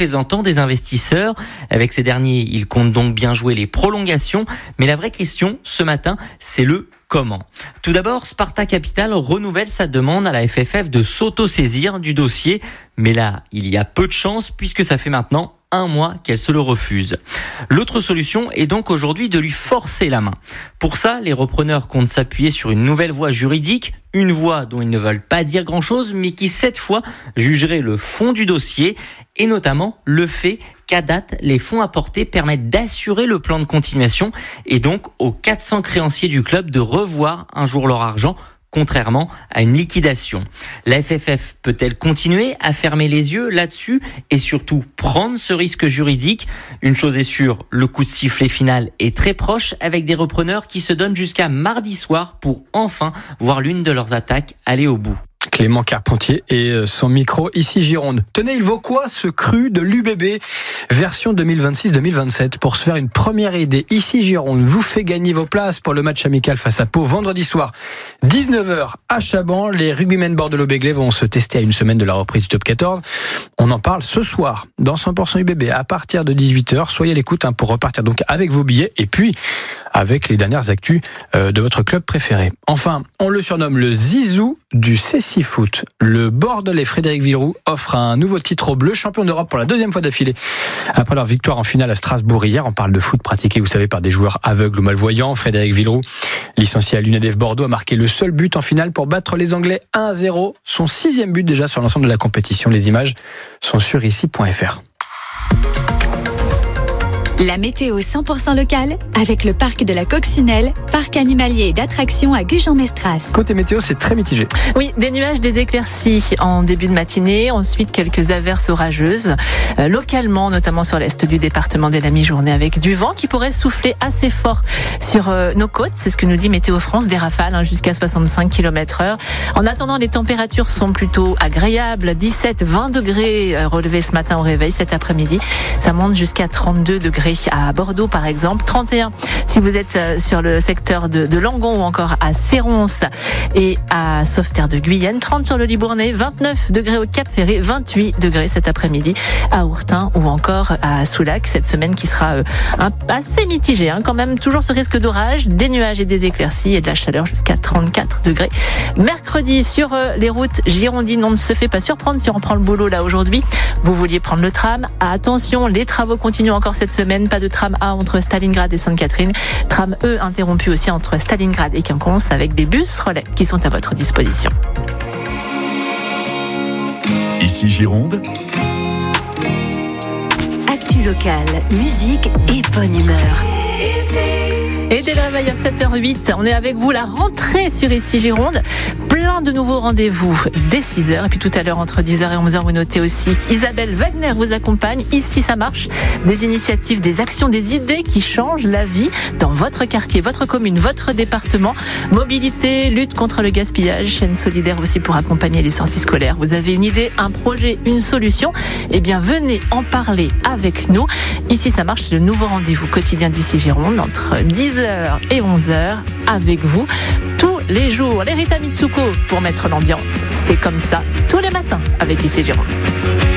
représentants des investisseurs. Avec ces derniers, ils comptent donc bien jouer les prolongations. Mais la vraie question, ce matin, c'est le comment. Tout d'abord, Sparta Capital renouvelle sa demande à la FFF de s'auto-saisir du dossier. Mais là, il y a peu de chance puisque ça fait maintenant 1 mois qu'elle se le refuse. L'autre solution est donc aujourd'hui de lui forcer la main. Pour ça, les repreneurs comptent s'appuyer sur une nouvelle voie juridique, une voie dont ils ne veulent pas dire grand-chose, mais qui cette fois jugerait le fond du dossier et notamment le fait qu'à date, les fonds apportés permettent d'assurer le plan de continuation et donc aux 400 créanciers du club de revoir un jour leur argent, contrairement à une liquidation. La FFF peut-elle continuer à fermer les yeux là-dessus et surtout prendre ce risque juridique ? Une chose est sûre, le coup de sifflet final est très proche avec des repreneurs qui se donnent jusqu'à mardi soir pour enfin voir l'une de leurs attaques aller au bout. Clément Carpentier et son micro ici Gironde. Tenez, il vaut quoi ce cru de l'UBB version 2026-2027 pour se faire une première idée? Ici Gironde vous fait gagner vos places pour le match amical face à Pau vendredi soir 19h à Chaban. Les rugbymen Bordeaux-Bègles vont se tester à une semaine de la reprise du top 14. On en parle ce soir dans 100% UBB à partir de 18h. Soyez à l'écoute pour repartir donc avec vos billets et puis avec les dernières actus de votre club préféré. Enfin, on le surnomme le Zizou du CC Foot. Le Bordelais Frédéric Villeroux offre un nouveau titre aux Bleus, champion d'Europe pour la 2e fois d'affilée. Après leur victoire en finale à Strasbourg hier, on parle de foot pratiqué, vous savez, par des joueurs aveugles ou malvoyants. Frédéric Villeroux, licencié à l'UNEDF Bordeaux, a marqué le seul but en finale pour battre les Anglais 1-0. Son 6e but déjà sur l'ensemble de la compétition. Les images sont sur ici.fr. La météo 100% locale avec le parc de la Coccinelle, parc animalier et d'attractions à Gujan-Mestras. Côté météo, c'est très mitigé. Oui, des nuages, des éclaircies en début de matinée, ensuite quelques averses orageuses, localement, notamment sur l'est du département dès la mi-journée, avec du vent qui pourrait souffler assez fort sur nos côtes. C'est ce que nous dit Météo France, des rafales jusqu'à 65 km/h. En attendant, les températures sont plutôt agréables, 17-20 degrés relevés ce matin au réveil, cet après-midi. Ça monte jusqu'à 32 degrés à Bordeaux par exemple, 31 si vous êtes sur le secteur de Langon ou encore à Séronce et à Sauveterre de Guyenne, 30 sur le Libournais, 29 degrés au Cap-Ferré, 28 degrés cet après-midi à Ourtin ou encore à Soulac. Cette semaine qui sera assez mitigée quand même, toujours ce risque d'orage, des nuages et des éclaircies et de la chaleur jusqu'à 34 degrés. Mercredi sur les routes girondines, on ne se fait pas surprendre si on reprend le boulot là aujourd'hui. Vous vouliez prendre le tram, attention, les travaux continuent encore cette semaine. Pas de tram A entre Stalingrad et Sainte-Catherine. Tram E interrompu aussi entre Stalingrad et Quinconce avec des bus relais qui sont à votre disposition. Ici Gironde. Actu locale, musique et bonne humeur. Et dès le réveil à 7h08, on est avec vous, la rentrée sur Ici Gironde. Plein de nouveaux rendez-vous dès 6h. Et puis tout à l'heure, entre 10h et 11h, vous notez aussi qu'Isabelle Wagner vous accompagne. Ici, ça marche. Des initiatives, des actions, des idées qui changent la vie dans votre quartier, votre commune, votre département. Mobilité, lutte contre le gaspillage, chaîne solidaire aussi pour accompagner les sorties scolaires. Vous avez une idée, un projet, une solution? Eh bien, venez en parler avec nous. Ici, ça marche. C'est le nouveau rendez-vous quotidien d'Ici Gironde entre 10h et 11h avec vous tous les jours. Les Rita Mitsuko pour mettre l'ambiance. C'est comme ça tous les matins avec Ici Gironde.